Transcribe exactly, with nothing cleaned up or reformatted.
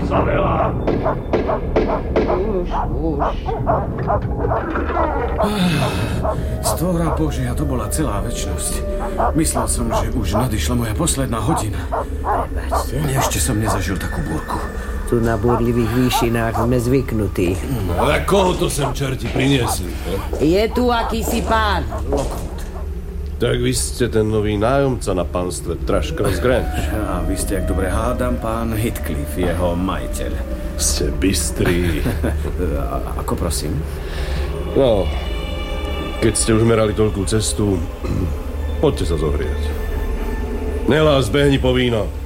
sa veľa. Už, už. Stvora Božia, to bola celá večnosť. Myslel som, že už nadišla moja posledná hodina. Prepačte. Ešte som nezažil takú búrku. Tu na búrlivých výšinách sme zvyknutí. Ale koho to sem čerti priniesli? Ne? Je tu akýsi pán. Tak vy ste ten nový nájomca na pánstve Thrushcross Grange. A vy ste, ak dobre hádam, pán Heathcliff, jeho majiteľ. Ste bystrí. A, ako prosím? No, keď ste už merali toľkú cestu, poďte sa zohrieť. Nelás, behni po víno.